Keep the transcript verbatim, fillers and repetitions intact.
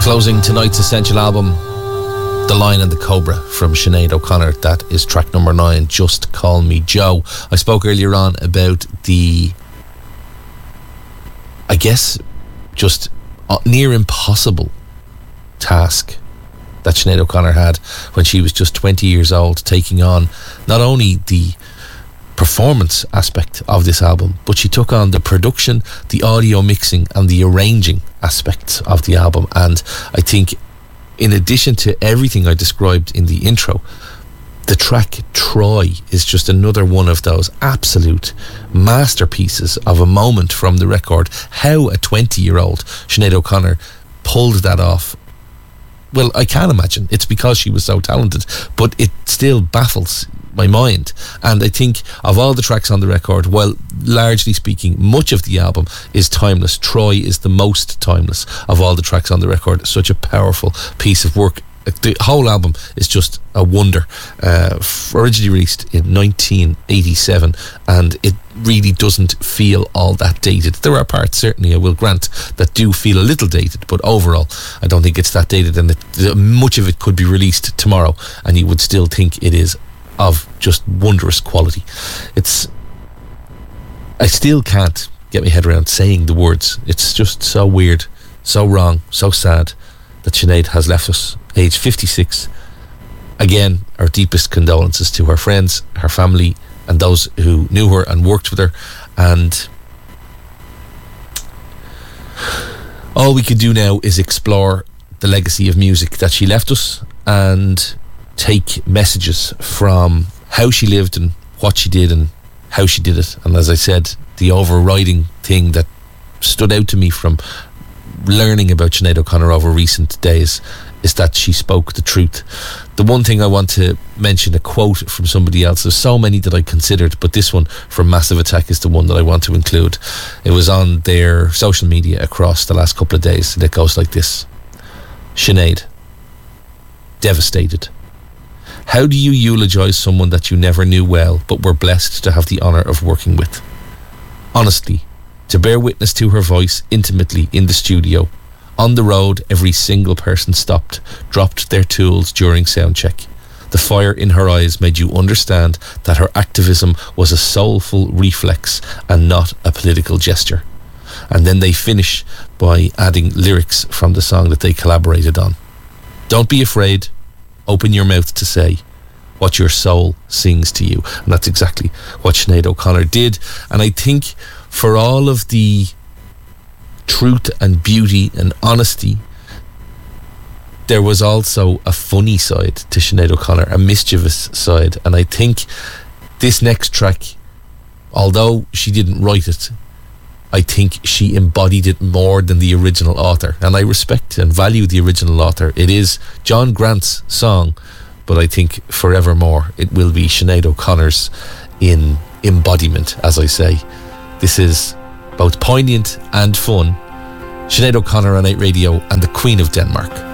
Closing tonight's Essential album, The Lion and the Cobra from Sinead O'Connor. That is track number nine, Just Call Me Joe. I spoke earlier on about the, I guess, just near impossible task that Sinead O'Connor had when she was just twenty years old, taking on not only the performance aspect of this album, but she took on the production, the audio mixing and the arranging aspects of the album. And I think in addition to everything I described in the intro, the track Troy is just another one of those absolute masterpieces of a moment from the record. How a twenty year old Sinead O'Connor pulled that off, well, I can't imagine. It's because she was so talented, but it still baffles my mind. And I think of all the tracks on the record, well, largely speaking, much of the album is timeless. Troy is the most timeless of all the tracks on the record. Such a powerful piece of work. The whole album is just a wonder. Uh, originally released in nineteen eighty-seven, and it really doesn't feel all that dated. There are parts, certainly, I will grant, that do feel a little dated, but overall I don't think it's that dated, and it, much of it could be released tomorrow and you would still think it is of just wondrous quality. It's I still can't get my head around saying the words. It's just so weird, so wrong, so sad that Sinead has left us, age fifty-six. Again, our deepest condolences to her friends, her family and those who knew her and worked with her. And all we can do now is explore the legacy of music that she left us and take messages from how she lived and what she did and how she did it. And as I said, the overriding thing that stood out to me from learning about Sinead O'Connor over recent days is that she spoke the truth. The one thing I want to mention, a quote from somebody else. There's so many that I considered, but this one from Massive Attack is the one that I want to include. It was on their social media across the last couple of days, and it goes like this: Sinead, devastated. How do you eulogise someone that you never knew well but were blessed to have the honour of working with? Honestly, to bear witness to her voice intimately in the studio, on the road, every single person stopped, dropped their tools during sound check. The fire in her eyes made you understand that her activism was a soulful reflex and not a political gesture. And then they finish by adding lyrics from the song that they collaborated on. Don't be afraid. Open your mouth to say what your soul sings to you. And that's exactly what Sinead O'Connor did. And I think for all of the truth and beauty and honesty, there was also a funny side to Sinead O'Connor, a mischievous side. And I think this next track, although she didn't write it, I think she embodied it more than the original author. And I respect and value the original author. It is John Grant's song, but I think forevermore it will be Sinead O'Connor's in embodiment, as I say. This is both poignant and fun. Sinead O'Connor on eight Radio and the Queen of Denmark.